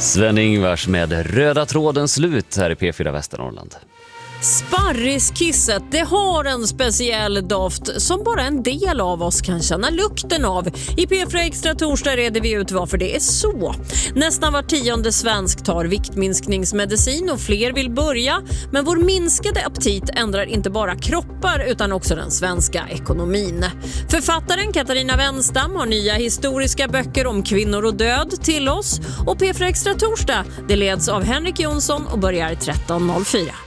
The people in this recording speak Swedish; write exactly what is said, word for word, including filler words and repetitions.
Sven-Ingvars med Röda tråden slut här i P fyra Västernorrland. Sparriskisset, det har en speciell doft som bara en del av oss kan känna lukten av. I P fyra Extra torsdag reder vi ut varför det är så. Nästan var tionde svensk tar viktminskningsmedicin och fler vill börja. Men vår minskade aptit ändrar inte bara kroppar utan också den svenska ekonomin. Författaren Katarina Wenstam har nya historiska böcker om kvinnor och död till oss. Och P fyra Extra torsdag, det leds av Henrik Jonsson och börjar tretton noll fyra.